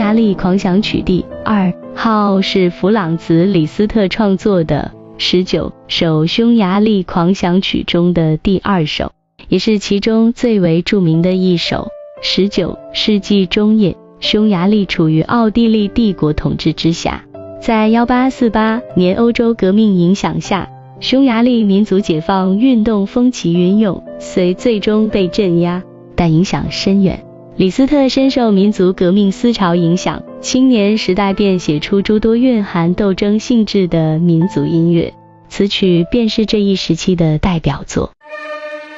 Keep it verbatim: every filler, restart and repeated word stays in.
牙利狂想曲第二号是弗朗茨·李斯特创作的十九首匈牙利狂想曲中的第二首，也是其中最为著名的一首。十九世纪中叶，匈牙利处于奥地利帝国统治之下，在一八四八年欧洲革命影响下，匈牙利民族解放运动风起云涌，虽最终被镇压，但影响深远。李斯特深受民族革命思潮影响，青年时代便写出诸多蕴含斗争性质的民族音乐，此曲便是这一时期的代表作。